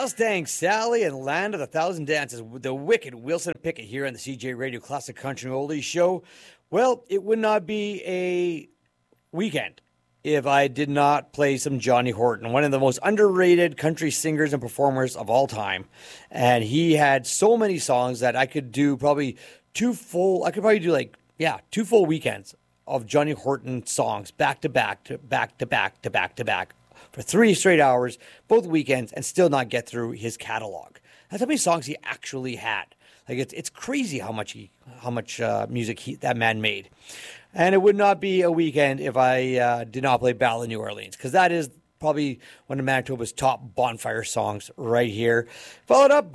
Mustang Sally and Land of the Thousand Dances with the wicked Wilson Pickett here on the CJ Radio Classic Country and Oldies Show. Well, it would not be a weekend if I did not play some Johnny Horton, one of the most underrated country singers and performers of all time. And he had so many songs that I could do probably two full weekends of Johnny Horton songs back to back to back to back to back to back for 3 straight hours, both weekends, and still not get through his catalog. That's how many songs he actually had. Like it's crazy how much music that man made. And it would not be a weekend if I did not play Battle of New Orleans, because that is probably one of Manitoba's top bonfire songs right here. Followed up